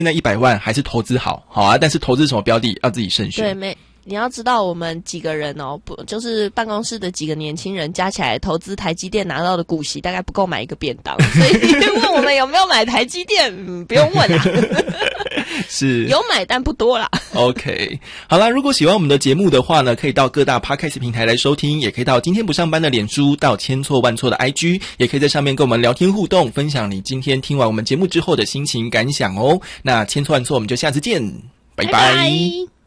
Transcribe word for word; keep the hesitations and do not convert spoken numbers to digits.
现在一百万还是投资好，好啊，但是投资什么标的要自己慎选。 对，没。你要知道，我们几个人哦，不就是办公室的几个年轻人加起来投资台积电拿到的股息，大概不够买一个便当。所以你问我们有没有买台积电，嗯，不用问啊， 是有买但不多啦。 OK， 好啦，如果喜欢我们的节目的话呢，可以到各大 Podcast 平台来收听，也可以到今天不上班的脸书，到千错万错的 I G， 也可以在上面跟我们聊天互动，分享你今天听完我们节目之后的心情感想哦。那千错万错，我们就下次见，拜拜。 拜拜。